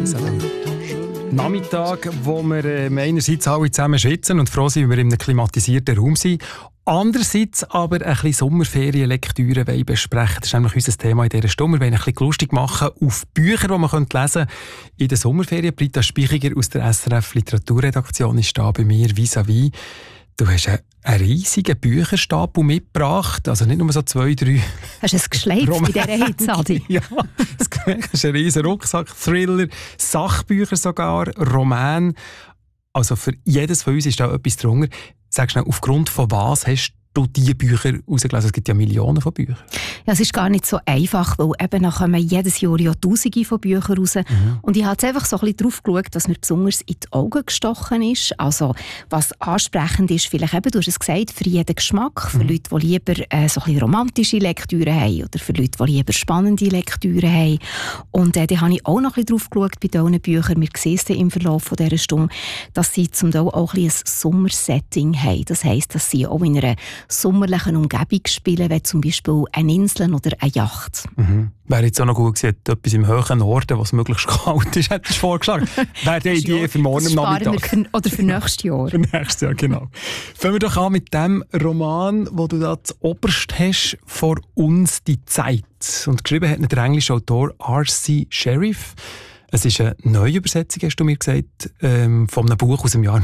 Nachmittag, wo wir einerseits alle zusammen schwitzen und froh sind, wenn wir in einem klimatisierten Raum sind. Andererseits aber ein bisschen Sommerferienlektüre besprechen. Das ist nämlich unser Thema in dieser Stunde. Wir wollen ein bisschen lustig machen auf Bücher, die man lesen könnte in der Sommerferien. Britta Spichiger aus der SRF Literaturredaktion ist da bei mir vis-à-vis. Du hast einen riesigen Bücherstapel mitgebracht, also nicht nur so 2, 3... Hast du es geschleift bei dieser Hitze, Adi? Ja, das ist ein riesiger Rucksack, Thriller, Sachbücher sogar, Roman. Also für jedes von uns ist da etwas drunter. Sag schnell, aufgrund von was hast du diese Bücher rausgelesen? Es gibt ja Millionen von Büchern. Ja, es ist gar nicht so einfach, weil eben dann kommen jedes Jahr ja Tausende von Büchern raus. Und ich habe jetzt einfach so ein bisschen drauf geschaut, was mir besonders in die Augen gestochen ist. Also, was ansprechend ist, vielleicht eben, du hast es gesagt, für jeden Geschmack. Für Leute, die lieber so ein bisschen romantische Lektüre haben oder für Leute, die lieber spannende Lektüre haben. Und da habe ich auch noch ein bisschen drauf geschaut bei diesen Büchern. Wir sehen es im Verlauf von dieser Stunde, dass sie zum Teil auch ein Sommersetting haben. Das heisst, dass sie auch in einer sommerlichen Umgebung spielen, wie zum Beispiel eine Insel oder eine Yacht. Wäre jetzt auch noch gut gewesen, etwas im hohen Norden, was möglichst kalt ist, hättest du vorgeschlagen. Wäre die Idee für morgen am Nachmittag. Oder für nächstes Jahr. Für nächstes Jahr, genau. Fangen wir doch an mit dem Roman, den du da zuoberst hast, «Vor uns die Zeit». Und geschrieben hat ihn der englische Autor R.C. Sherriff. Es ist eine Neuübersetzung, hast du mir gesagt, von einem Buch aus dem Jahr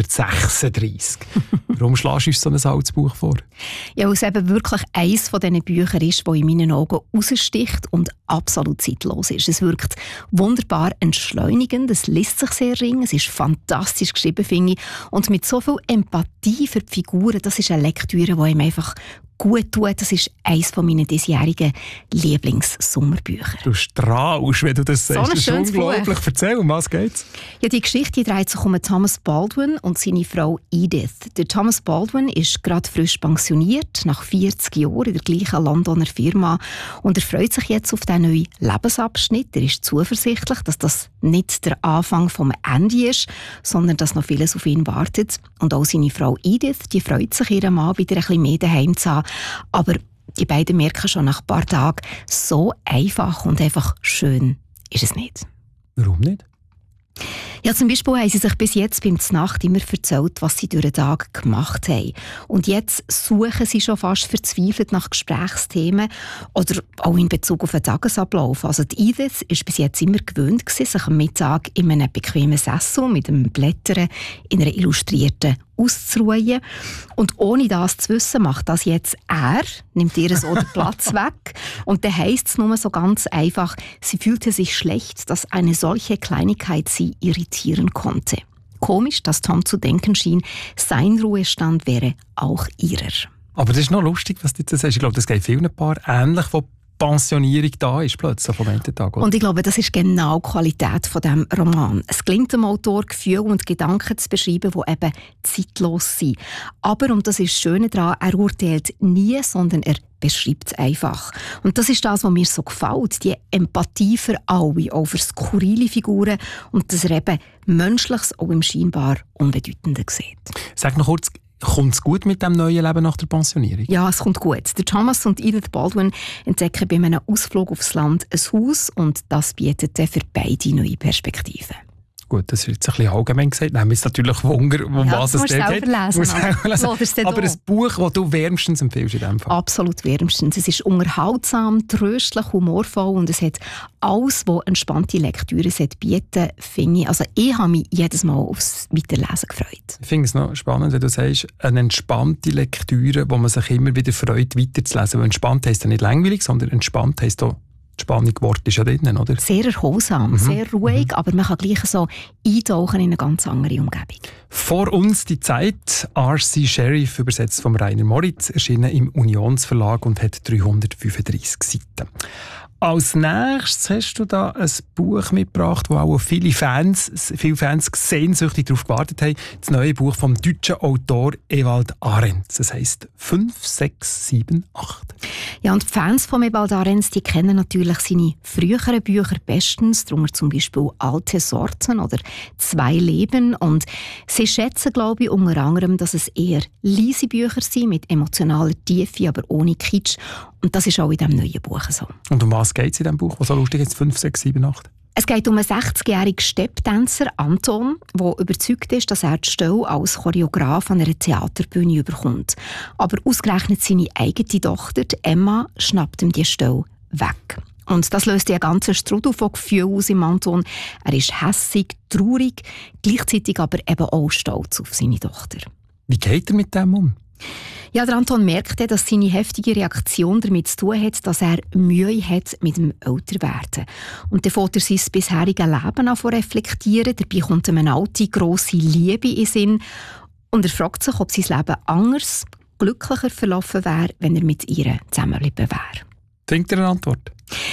1936. Warum schlägst du uns so ein altes Buch vor? Ja, weil es eben wirklich eines von diesen Büchern ist, das in meinen Augen raussticht und absolut zeitlos ist. Es wirkt wunderbar entschleunigend, es liest sich sehr ring, es ist fantastisch geschrieben, finde ich. Und mit so viel Empathie für die Figuren, das ist eine Lektüre, die ihm einfach gut tut. Das ist eines meiner diesjährigen Lieblings-Sommerbücher. Du strahlst, wenn du das sagst. Das ist unglaublich. Erzähl, um was geht's? Ja, die Geschichte dreht sich um Thomas Baldwin und seine Frau Edith. Der Thomas Baldwin ist gerade frisch pensioniert, nach 40 Jahren in der gleichen Londoner Firma. Und er freut sich jetzt auf diesen neuen Lebensabschnitt. Er ist zuversichtlich, dass das nicht der Anfang vom Ende ist, sondern dass noch vieles auf ihn wartet. Und auch seine Frau Edith, die freut sich, ihren Mann wieder ein bisschen mehr daheim zu haben. Aber die beiden merken schon nach ein paar Tagen, so einfach und einfach schön ist es nicht. Warum nicht? Ja, zum Beispiel haben sie sich bis jetzt beim Znacht immer erzählt, was sie durch den Tag gemacht haben. Und jetzt suchen sie schon fast verzweifelt nach Gesprächsthemen oder auch in Bezug auf den Tagesablauf. Also die Edith war bis jetzt immer gewöhnt, sich am Mittag in einem bequemen Sessel mit dem Blättern in einer illustrierten auszuruhen. Und ohne das zu wissen, macht das jetzt er, nimmt ihr so den Platz weg. Und dann heisst es nur so ganz einfach, sie fühlte sich schlecht, dass eine solche Kleinigkeit sie irritieren konnte. Komisch, dass Tom zu denken schien, sein Ruhestand wäre auch ihrer. Aber das ist noch lustig, was du jetzt sagst. Ich glaube, das geht vielen Paaren ähnlich, wo Pensionierung da ist plötzlich vom einen Tag. Oder? Und ich glaube, das ist genau die Qualität von diesem Roman. Es gelingt dem Autor, Gefühle und Gedanken zu beschreiben, die eben zeitlos sind. Aber, und das ist das Schöne daran, er urteilt nie, sondern er beschreibt es einfach. Und das ist das, was mir so gefällt. Die Empathie für alle, auch für skurrile Figuren und dass er eben Menschliches auch im scheinbar Unbedeutenden sieht. Sag noch kurz, kommt es gut mit dem neuen Leben nach der Pensionierung? Ja, es kommt gut. Der Thomas und Edith Baldwin entdecken bei einem Ausflug aufs Land ein Haus und das bietet für beide neue Perspektiven. Gut, das ist jetzt ein bisschen allgemein gesagt. Nehmen wir jetzt natürlich Wunder, was es da geht. Aber ein Buch, das du wärmstens empfiehlst in diesem Fall? Absolut wärmstens. Es ist unterhaltsam, tröstlich, humorvoll und es hat alles, was entspannte Lektüre bieten, finde ich. Also ich habe mich jedes Mal aufs Weiterlesen gefreut. Ich finde es noch spannend, wenn du sagst, eine entspannte Lektüre, wo man sich immer wieder freut, weiterzulesen. Weil entspannt heisst ja nicht langweilig, sondern entspannt heisst auch, das spannende Wort ist ja drin, oder? Sehr erholsam, sehr ruhig, aber man kann gleich so eintauchen in eine ganz andere Umgebung. «Vor uns die Zeit», R.C. Sherriff, übersetzt von Rainer Moritz, erschienen im Unionsverlag und hat 335 Seiten. Als nächstes hast du da ein Buch mitgebracht, wo auch viele Fans sehnsüchtig darauf gewartet haben. Das neue Buch vom deutschen Autor Ewald Arendts. Das heisst 5, 6, 7, 8. Ja, und die Fans von Ewald Arendts, die kennen natürlich seine früheren Bücher bestens, darunter zum Beispiel «Alte Sorten» oder «Zwei Leben». Und sie schätzen, glaube ich, unter anderem, dass es eher leise Bücher sind, mit emotionaler Tiefe, aber ohne Kitsch. Und das ist auch in diesem neuen Buch so. Und um was geht es in diesem Buch, was so lustig ist? 5, 6, 7, 8? Es geht um einen 60-jährigen Stepptänzer, Anton, der überzeugt ist, dass er die Stelle als Choreograf an einer Theaterbühne bekommt. Aber ausgerechnet seine eigene Tochter, Emma, schnappt ihm die Stelle weg. Und das löst einen ganzen Strudel von Gefühlen aus im Anton. Er ist hässig, traurig, gleichzeitig aber eben auch stolz auf seine Tochter. Wie geht er mit dem um? Ja, der Anton merkte, dass seine heftige Reaktion damit zu tun hat, dass er Mühe hat mit dem Älterwerden. Und dann fängt er sein bisheriges Leben an zu reflektieren. Dabei kommt ihm eine alte, grosse Liebe in den Sinn. Und er fragt sich, ob sein Leben anders, glücklicher verlaufen wäre, wenn er mit ihr zusammengeblieben wäre. Findet er eine Antwort?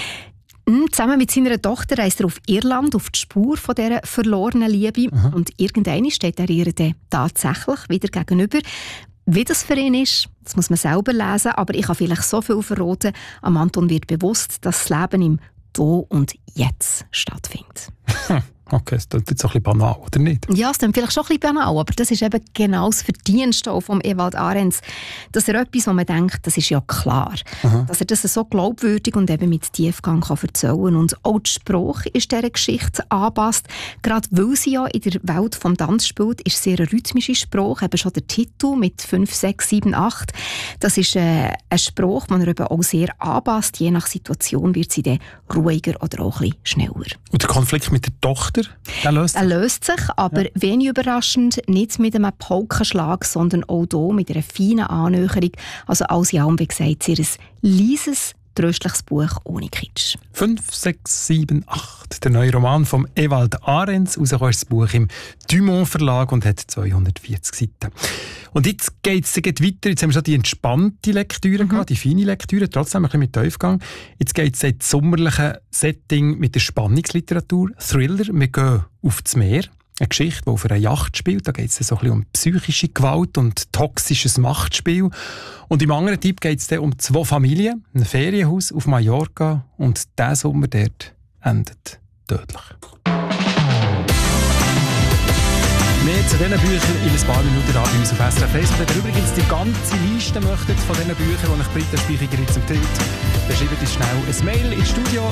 Zusammen mit seiner Tochter reist er auf Irland auf die Spur von dieser verlorenen Liebe. Und irgendwann steht er ihr dann tatsächlich wieder gegenüber. Wie das für ihn ist, das muss man selber lesen, aber ich kann vielleicht so viel verraten. Am Anton wird bewusst, dass das Leben im Hier und Jetzt stattfindet. Okay, das klingt jetzt ein bisschen banal, oder nicht? Ja, es klingt vielleicht schon ein bisschen banal, aber das ist eben genau das Verdienst von Ewald Arends, dass er etwas, wo man denkt, das ist ja klar, dass er das so glaubwürdig und eben mit Tiefgang kann erzählen. Und auch die Sprache ist dieser Geschichte angepasst, gerade weil sie ja in der Welt des Tanz spielt, ist sehr eine rhythmische Sprache, eben schon der Titel mit 5, 6, 7, 8, das ist eine Sprache, die er eben auch sehr anpasst, je nach Situation wird sie dann ruhiger oder auch ein bisschen schneller. Und der Konflikt mit der Tochter? Der löst sich, aber wenig überraschend, nicht mit einem Paukenschlag, sondern auch hier mit einer feinen Annäherung. Also alles in allem, wie gesagt, sehr ein leises, tröstliches Buch ohne Kitsch. 5, 6, 7, 8. Der neue Roman von Ewald Arends. Rausgekommen ist das Buch im Dumont Verlag und hat 240 Seiten. Und jetzt geht es weiter. Jetzt haben wir schon die entspannte Lektüre gehabt, die feine Lektüre, trotzdem ein bisschen mit Tiefgang. Jetzt geht es ins sommerliche Setting mit der Spannungsliteratur. Thriller, wir gehen auf das Meer. Eine Geschichte, die auf einer Yacht spielt. Da geht es so ein bisschen um psychische Gewalt und toxisches Machtspiel. Und im anderen Typ geht es um 2 Familien, ein Ferienhaus auf Mallorca. Und dieser Sommer dort endet tödlich. Mehr zu diesen Büchern in ein paar Minuten da bei uns auf SRF 1. Wenn ihr übrigens die ganze Liste möchtet von diesen Büchern, die ich Britta Speichiger jetzt empfiehlt, dann schreibt uns schnell ein Mail ins Studio